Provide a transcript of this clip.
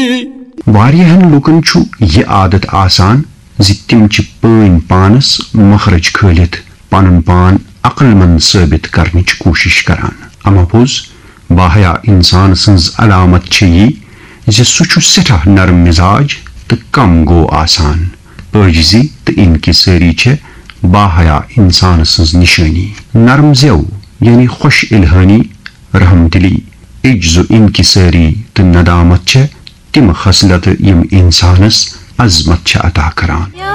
वारियाहन लुकन छु यह आदत आसान जि तिम च पन पानस मखरज खलित पनुन पान अक्लमंद साबित करने कोशिश करान। अमपोज बाहया इंसान सज अलामत यी जि सह सठा नरम मिजाज तो कम गो आसान। आजिजी तो इनकिसारी छे बाहया इंसान सज निशानी। नरम जेव यानी खुश इल्हानी, रहमदिली, इज्जो इनकिसारी तो नदामत छे तिम खसलत यम इंसानस अजमत अता करान।